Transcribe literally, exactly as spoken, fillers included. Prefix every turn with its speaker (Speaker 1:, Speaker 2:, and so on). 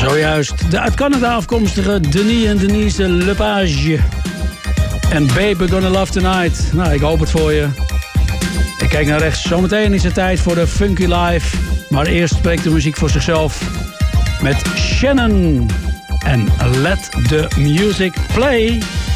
Speaker 1: Zojuist de uit Canada afkomstige Denis en Denise Lepage. En Baby Gonna Love Tonight. Nou, ik hoop het voor je. Ik kijk naar rechts. Zometeen is het tijd voor de Funky Live. Maar eerst spreekt de muziek voor zichzelf. Met Shannon. En Let the Music Play.